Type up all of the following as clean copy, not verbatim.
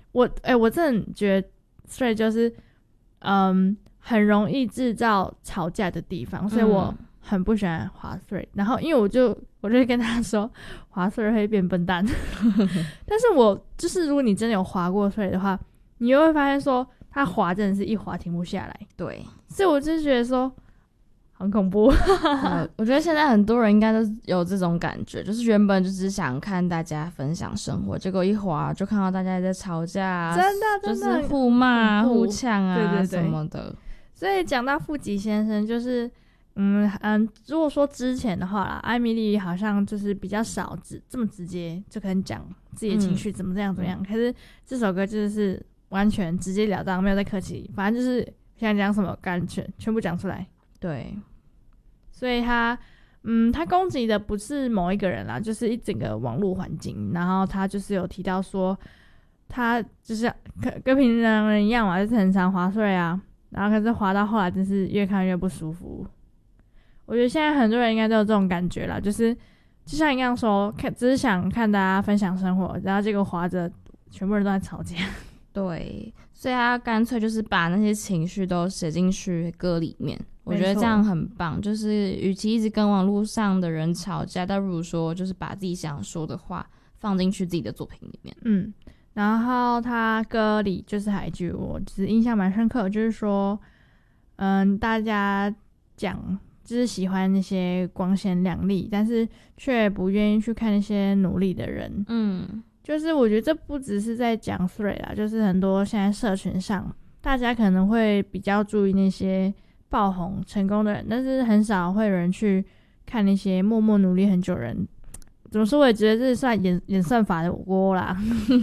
我真的觉得 Threads 就是很容易制造吵架的地方，所以我很不喜欢滑 Threads。然后因为我就跟他说滑 Threads 会变笨蛋但是我就是如果你真的有滑过 Threads 的话，你又会发现说他滑真的是一滑停不下来。 对， 所以我就觉得说很恐怖我觉得现在很多人应该都有这种感觉，就是原本就只想看大家分享生活，结果一滑就看到大家在吵架啊， 真的就是互骂互呛啊， 对对对什么的。 所以讲到富吉先生，就是如果说之前的话啦，艾米丽好像就是比较少这么直接就可能讲自己的情绪怎么样怎么样，可是这首歌就是完全直截了当，没有在客气，反正就是想讲什么全部讲出来。 对， 所以他攻击的不是某一个人啦，就是一整个网络环境。然后他就是有提到说，他就是跟平常人一样嘛，就是很常滑睡啊，然后可是滑到后来真是越看越不舒服。我觉得现在很多人应该都有这种感觉啦，就是就像你刚刚说，只是想看大家分享生活，然后结果滑着全部人都在吵架。 对，所以他干脆就是把那些情绪都写进去歌里面，我觉得这样很棒。就是与其一直跟网络上的人吵架，倒不如说就是把自己想说的话放进去自己的作品里面。 然后他歌里就是还有一句我就是印象蛮深刻，就是说大家讲就是喜欢那些光鲜亮丽，但是却不愿意去看那些努力的人。就是我觉得这不只是在讲 Threads 啦，就是很多现在社群上大家可能会比较注意那些爆红成功的人，但是很少会有人去看那些默默努力很久的人。怎么说，我也觉得这算演算法的锅啦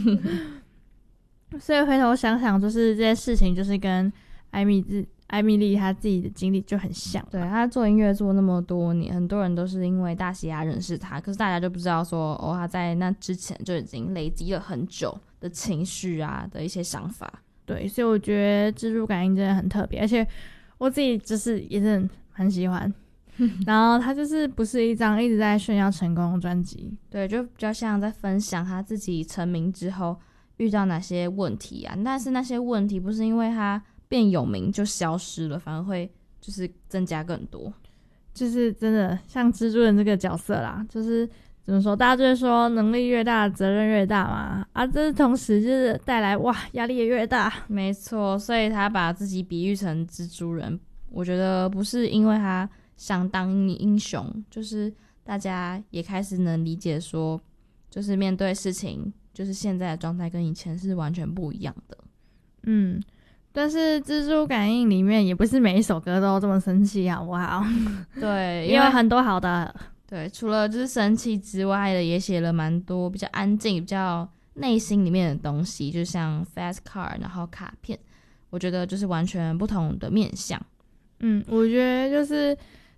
所以回头想想，就是这些事情就是跟艾米丽她自己的经历就很像。 对，她做音乐做那么多年，很多人都是因为大西亚认识她，可是大家就不知道说她在那之前就已经累积了很久的情绪啊的一些想法。 对，所以我觉得蜘蛛感应真的很特别，而且我自己就是也是很喜欢然后他就是不是一张一直在炫耀成功的专辑。 对，就比较像在分享他自己成名之后遇到哪些问题啊，但是那些问题不是因为他变有名就消失了，反而会就是增加更多。 就是真的像蜘蛛人这个角色啦，就是怎么说，大家就会说能力越大责任越大嘛，这同时就是带来压力也越大。 没错，所以他把自己比喻成蜘蛛人，我觉得不是因为他想当英雄，就是大家也开始能理解说，就是面对事情，就是现在的状态跟以前是完全不一样的。 但是蜘蛛感应里面也不是每一首歌都这么生气好不好对， 也有很多好的。 对，除了就是生气之外的，也写了蛮多比较安静比较内心里面的东西，就像 fast car 然后卡片，我觉得就是完全不同的面向。 我觉得就是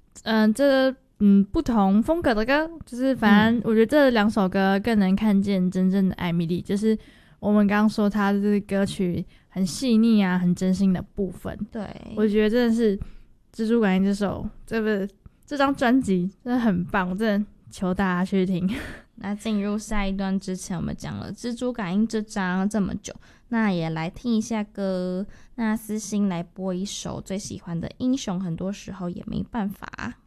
不同风格的歌，就是反正我觉得这两首歌更能看见真正的艾米丽，就是我们刚刚说她就是歌曲很细腻啊很真心的部分。 对， 我觉得真的是蜘蛛感应这张专辑真的很棒，我真的求大家去听。 那进入下一段之前，我们讲了蜘蛛感应这张这么久，那也来听一下歌。那私心来播一首最喜欢的英雄，很多时候也没办法。